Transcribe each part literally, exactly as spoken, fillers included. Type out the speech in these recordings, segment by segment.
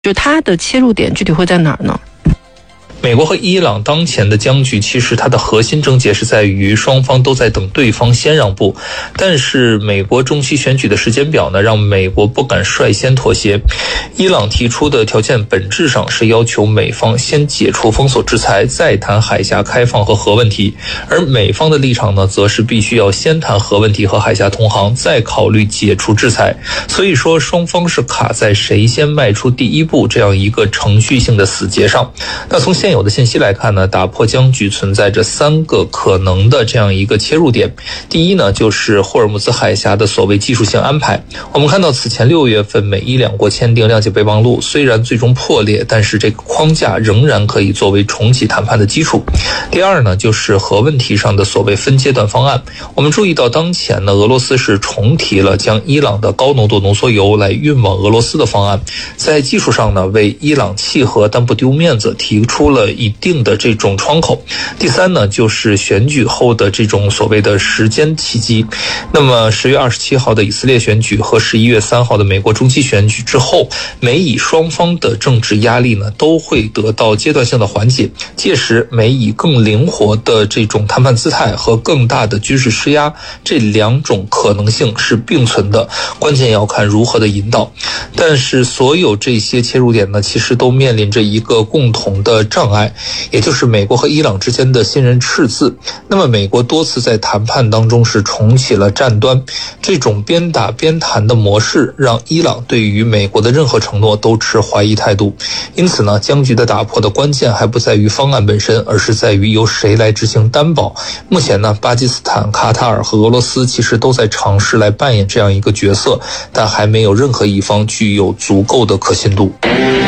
就它的切入点具体会在哪儿呢？ 美国和伊朗当前的僵局，其实它的核心症结是在于双方都在等对方先让步，但是美国中期选举的时间表呢，让美国不敢率先妥协。伊朗提出的条件本质上是要求美方先解除封锁制裁，再谈海峡开放和核问题，而美方的立场呢，则是必须要先谈核问题和海峡通航，再考虑解除制裁。所以说，双方是卡在谁先迈出第一步这样一个程序性的死结上。那从现有的信息来看呢，打破僵局存在着三个可能的这样一个切入点。第一呢，就是霍尔木兹海峡的所谓技术性安排。我们看到此前六月份美伊两国签订谅解备忘录，虽然最终破裂，但是这个框架仍然可以作为重启谈判的基础。第二呢，就是核问题上的所谓分阶段方案。我们注意到当前呢，俄罗斯是重提了将伊朗的高浓度浓缩铀来运往俄罗斯的方案，在技术上呢，为伊朗契合但不丢面子提出了一定的这种窗口。第三呢，就是选举后的这种所谓的时间契机。那么十月二十七号的以色列选举和十一月三号的美国中期选举之后，美以双方的政治压力呢都会得到阶段性的缓解，届时美以更灵活的这种谈判姿态和更大的军事施压，这两种可能性是并存的，关键要看如何的引导。但是所有这些切入点呢，其实都面临着一个共同的障碍，也就是美国和伊朗之间的信任赤字。那么美国多次在谈判当中是重启了战端，这种边打边谈的模式让伊朗对于美国的任何承诺都持怀疑态度。因此呢，僵局的打破的关键还不在于方案本身，而是在于由谁来执行担保。目前呢，巴基斯坦、卡塔尔和俄罗斯其实都在尝试来扮演这样一个角色，但还没有任何一方具有足够的可信度。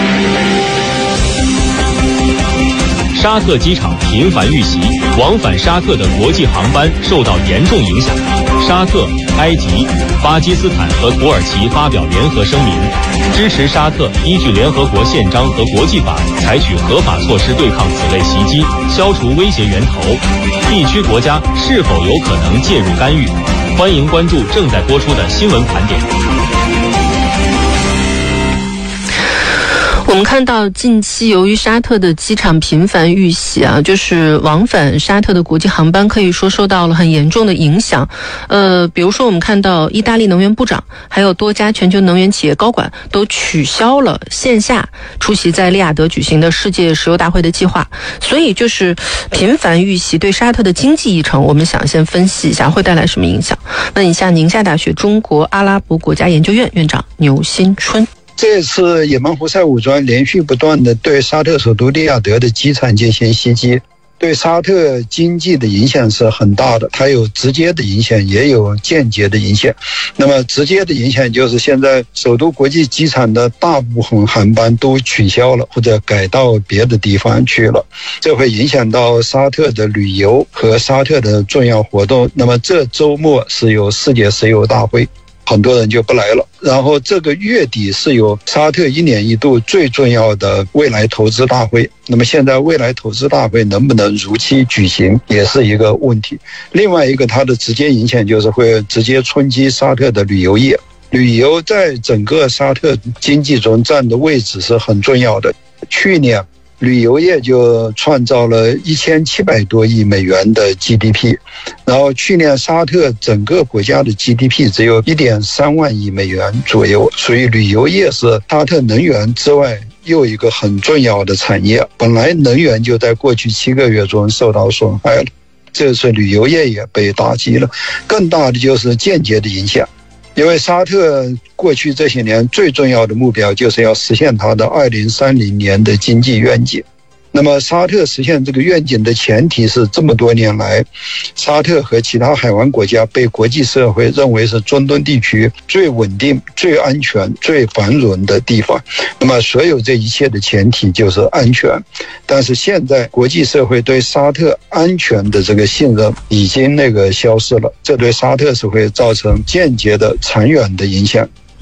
沙特机场频繁遇袭，往返沙特的国际航班受到严重影响。沙特、埃及、巴基斯坦和土耳其发表联合声明，支持沙特依据联合国宪章和国际法采取合法措施对抗此类袭击，消除威胁源头。地区国家是否有可能介入干预？欢迎关注正在播出的新闻盘点。 我们看到近期由于沙特的机场频繁遇袭啊，就是往返沙特的国际航班可以说受到了很严重的影响。呃，比如说我们看到意大利能源部长还有多家全球能源企业高管都取消了线下出席在利雅得举行的世界石油大会的计划。所以就是频繁遇袭对沙特的经济议程，我们想先分析一下会带来什么影响。问一下宁夏大学中国阿拉伯国家研究院院长牛新春。 这次也门胡塞武装连续不断的对沙特首都利雅得的机场进行袭击，对沙特经济的影响是很大的，它有直接的影响，也有间接的影响。那么直接的影响就是现在首都国际机场的大部分航班都取消了，或者改到别的地方去了，这会影响到沙特的旅游和沙特的重要活动。那么这周末是有世界石油大会，很多人就不来了。然后这个月底是有沙特一年一度最重要的未来投资大会，那么现在未来投资大会能不能如期举行也是一个问题。另外一个它的直接影响就是会直接冲击沙特的旅游业，旅游在整个沙特经济中占的位置是很重要的。去年旅游业就创造了一千七百多亿美元的 G D P， 然后去年沙特整个国家的 G D P 只有 一点三万亿美元左右，所以旅游业是沙特能源之外又一个很重要的产业。本来能源就在过去七个月中受到损害了，这次旅游业也被打击了。更大的就是间接的影响，因为沙特过去这些年最重要的目标就是要实现它的二零三零年的经济愿景。那么沙特实现这个愿景的前提是这么多年来沙特和其他海湾国家被国际社会认为是中东地区最稳定、最安全、最繁荣的地方。那么所有这一切的前提就是安全，但是现在国际社会对沙特安全的这个信任已经那个消失了，这对沙特是会造成间接的长远的影响。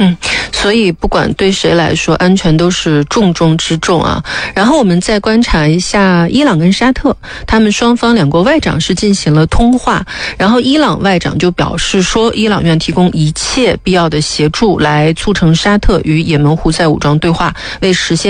嗯，所以不管对谁来说，安全都是重中之重啊。然后我们再观察一下伊朗跟沙特，他们双方两国外长是进行了通话，然后伊朗外长就表示说，伊朗愿提供一切必要的协助，来促成沙特与也门胡塞武装对话，为实现